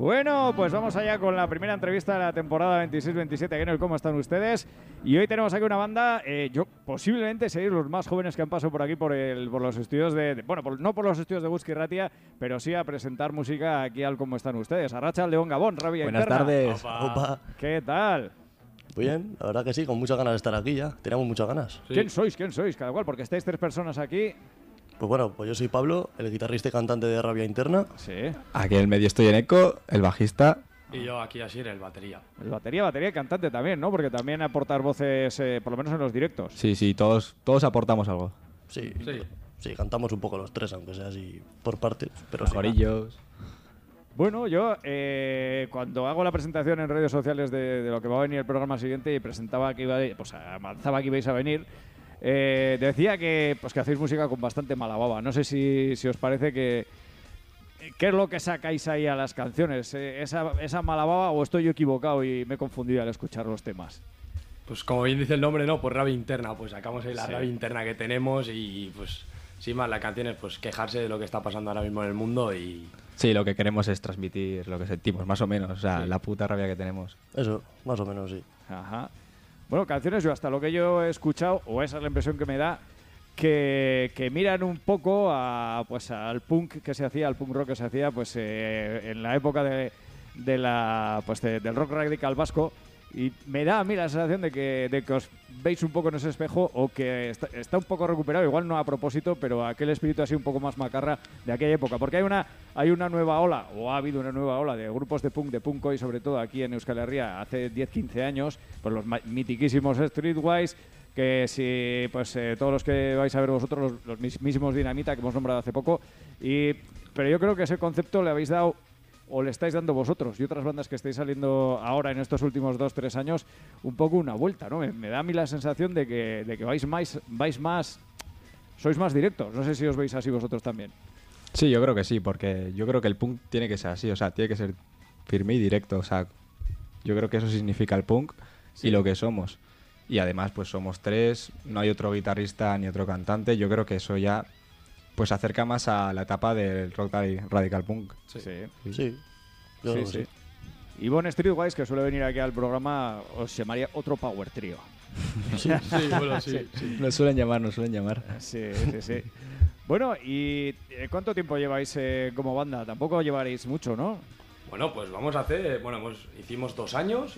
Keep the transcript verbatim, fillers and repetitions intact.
Bueno, pues vamos allá con la primera entrevista de la temporada veintiséis veintisiete aquí en el ¿Cómo están ustedes? Y hoy tenemos aquí una banda, eh, yo posiblemente seréis los más jóvenes que han pasado por aquí por, el, por los estudios de, de bueno, por, no por los estudios de Guzki Ratia, pero sí a presentar música aquí al ¿Cómo están ustedes? Arracha León Gabón, Rabia Buenas Interna. tardes. Opa. Opa. ¿Qué tal? Muy bien, la verdad que sí, con muchas ganas de estar aquí ya. Teníamos muchas ganas. Sí. ¿Quién sois? ¿Quién sois? Cada cual, porque estáis tres personas aquí. Pues bueno, pues yo soy Pablo, el guitarrista y cantante de Rabia Interna. Sí. Aquí en el medio estoy en Eco, el bajista. Y yo aquí así el batería. El batería, batería y cantante también, ¿no? Porque también aportar voces, eh, por lo menos en los directos. Sí, sí, todos, todos aportamos algo. Sí, Sí. sí, cantamos un poco los tres, aunque sea así por partes. Pero sí. Corillos. Bueno, yo eh, cuando hago la presentación en redes sociales de, de lo que va a venir el programa siguiente y presentaba que iba, pues avanzaba que ibais a venir, eh, decía que pues que hacéis música con bastante mala baba. No sé si, si os parece que qué es lo que sacáis ahí a las canciones, eh, esa, esa mala baba o estoy yo equivocado y me he confundido al escuchar los temas. Pues como bien dice el nombre, ¿no? Pues rabia interna. Pues sacamos ahí la Sí. rabia interna que tenemos y pues sin más la canción es pues quejarse de lo que está pasando ahora mismo en el mundo y... Sí, lo que queremos es transmitir lo que sentimos, más o menos. O sea, Sí. la puta rabia que tenemos. Eso, más o menos sí. Ajá. Bueno, canciones yo hasta lo que yo he escuchado, o esa es la impresión que me da, que, que miran un poco a, pues, al punk que se hacía, al punk rock que se hacía pues eh, en la época de, de la, pues, de- del rock radical vasco. Y me da a mí la sensación de que, de que os veis un poco en ese espejo o que está, está un poco recuperado, igual no a propósito, pero aquel espíritu así un poco más macarra de aquella época. Porque hay una, hay una nueva ola, o ha habido una nueva ola de grupos de punk, de punk hoy, sobre todo aquí en Euskal Herria, hace diez quince años, pues los ma- mitiquísimos Streetwise, que si pues eh, todos los que vais a ver vosotros, los, los mismísimos Dinamita que hemos nombrado hace poco. Y, pero yo creo que ese concepto le habéis dado o le estáis dando vosotros y otras bandas que estáis saliendo ahora en estos últimos dos, tres años un poco una vuelta, ¿no? Me, me da a mí la sensación de que, de que vais más, vais más, sois más directos. No sé si os veis así vosotros también. Sí, yo creo que sí, porque yo creo que el punk tiene que ser así, o sea, tiene que ser firme y directo. O sea, yo creo que eso significa el punk Sí. y lo que somos. Y además, pues somos tres, no hay otro guitarrista ni otro cantante. Yo creo que eso ya pues se acerca más a la etapa del rock radi- radical punk. Sí. Sí, yo Sí, creo que sí. sí. Ivonne Streetwise, que suele venir aquí al programa, os llamaría otro power trio. Sí, bueno, sí, sí. Nos suelen llamar, nos suelen llamar. Sí, sí, sí. Bueno, ¿y eh, cuánto tiempo lleváis eh, como banda? Tampoco llevaréis mucho, ¿no? Bueno, pues vamos a hacer... Bueno, hemos, hicimos dos años